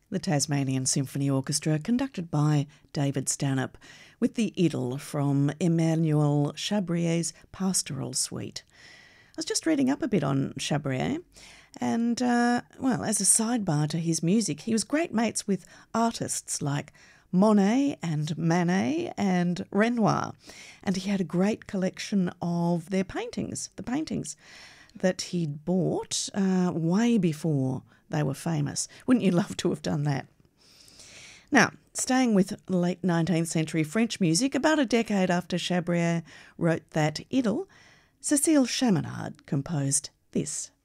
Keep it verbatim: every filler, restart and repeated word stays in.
The Tasmanian Symphony Orchestra, conducted by David Stanhope, with the Idyll from Emmanuel Chabrier's Pastoral Suite. I was just reading up a bit on Chabrier, and, uh, well, as a sidebar to his music, he was great mates with artists like Monet and Manet and Renoir, and he had a great collection of their paintings, the paintings that he'd bought uh, way before they were famous. Wouldn't you love to have done that? Now, staying with late nineteenth century French music, about a decade after Chabrier wrote that Idyll, Cécile Chaminade composed this.